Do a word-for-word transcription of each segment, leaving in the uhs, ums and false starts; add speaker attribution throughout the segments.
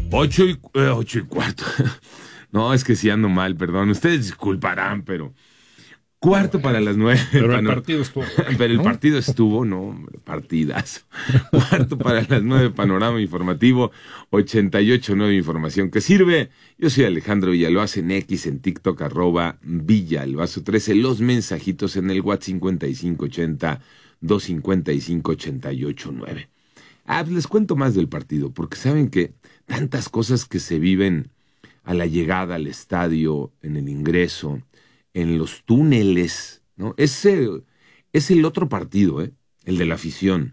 Speaker 1: Ocho y, eh, ocho y cuarto. No, es que sí ando mal, perdón. Ustedes disculparán, pero... Cuarto para las nueve.
Speaker 2: Pero el partido estuvo.
Speaker 1: Pero el
Speaker 2: ¿no?
Speaker 1: partido estuvo, no, hombre, partidazo. Cuarto para las nueve, panorama informativo, ochenta y ocho nueve, información que sirve. Yo soy Alejandro Villalbazo en X, en TikTok, arroba Villalbazo trece. Los mensajitos en el WhatsApp cincuenta y cinco ochenta, doscientos cincuenta y cinco, ochenta y ocho nueve. Ah, pues les cuento más del partido, porque saben que tantas cosas que se viven a la llegada al estadio, en el ingreso, en los túneles, ¿no? Ese es el otro partido, ¿eh? El de la afición.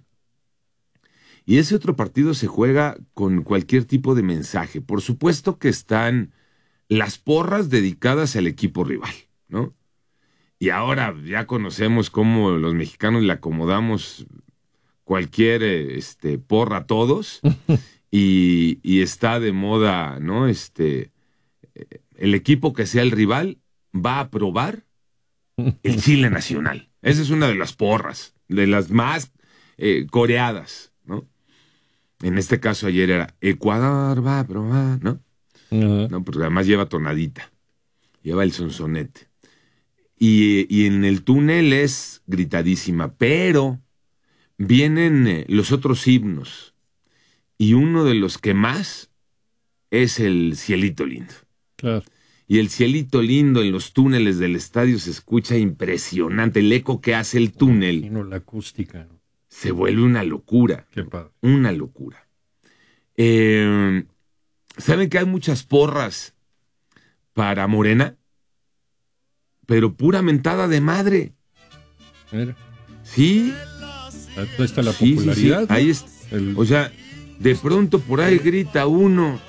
Speaker 1: Y ese otro partido se juega con cualquier tipo de mensaje. Por supuesto que están las porras dedicadas al equipo rival, ¿no? Y ahora ya conocemos cómo los mexicanos le acomodamos cualquier este, porra a todos y, y está de moda, ¿no? Este, el equipo que sea el rival va a probar el chile nacional. Esa es una de las porras, de las más eh, coreadas, ¿no? En este caso ayer era Ecuador va a probar, ¿no? Uh-huh. No, porque además lleva tonadita, lleva el sonsonete. Y, y en el túnel es gritadísima, pero vienen eh, los otros himnos. Y uno de los que más es el Cielito Lindo.
Speaker 2: Claro.
Speaker 1: Y el Cielito Lindo en los túneles del estadio se escucha impresionante. El eco que hace el túnel.
Speaker 2: Y no la acústica, ¿no?
Speaker 1: Se vuelve una locura.
Speaker 2: Qué padre.
Speaker 1: Una locura. Eh, ¿Saben que hay muchas porras para Morena? Pero pura mentada de madre.
Speaker 2: Mira.
Speaker 1: Sí.
Speaker 2: Ahí está la
Speaker 1: sí,
Speaker 2: popularidad.
Speaker 1: Sí, sí. Ahí es, el... O sea, de pronto por ahí grita uno.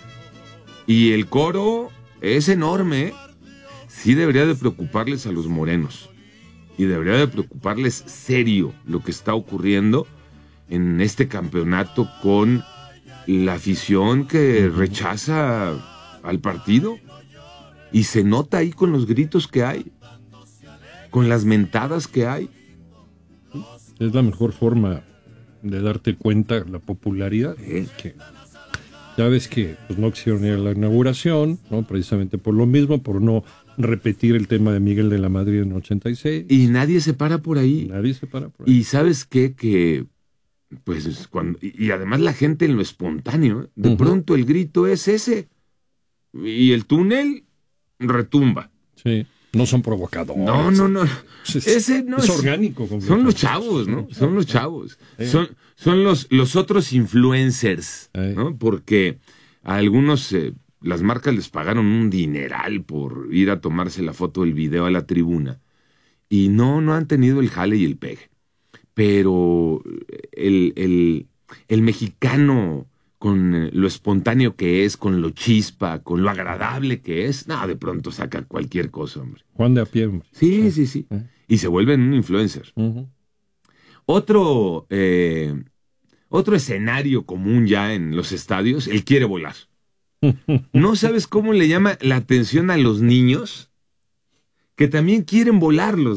Speaker 1: Y el coro es enorme, ¿eh? Sí debería de preocuparles a los morenos. Y debería de preocuparles serio lo que está ocurriendo en este campeonato con la afición que uh-huh. rechaza al partido. Y se nota ahí con los gritos que hay, con las mentadas que hay.
Speaker 2: Es la mejor forma de darte cuenta la popularidad. ¿Eh? Que ya ves que pues, no quisieron ir a la inauguración, ¿no? Precisamente por lo mismo, por no repetir el tema de Miguel de la Madrid en ochenta y seis.
Speaker 1: Y nadie se para por ahí.
Speaker 2: Nadie se para por ahí.
Speaker 1: Y ¿sabes qué? Que, pues, cuando... Y además la gente en lo espontáneo, de uh-huh. pronto el grito es ese. Y el túnel retumba.
Speaker 2: Sí. No son provocadores.
Speaker 1: No, no, no.
Speaker 2: Es,
Speaker 1: Ese no
Speaker 2: es,
Speaker 1: es
Speaker 2: orgánico.
Speaker 1: Son los chavos, ¿no? Son los chavos. Sí. Son, son los, los otros influencers, sí. ¿no? Porque a algunos eh, las marcas les pagaron un dineral por ir a tomarse la foto, el video a la tribuna. Y no, no han tenido el jale y el pegue. Pero el, el, el mexicano, con lo espontáneo que es, con lo chispa, con lo agradable que es, no, de pronto saca cualquier cosa, hombre.
Speaker 2: Juan de a pie, hombre.
Speaker 1: Sí, sí, sí. ¿Eh? Y se vuelven un influencer. Uh-huh. Otro, eh, otro escenario común ya en los estadios, el quiere volar. ¿No sabes cómo le llama la atención a los niños? Que también quieren volarlos.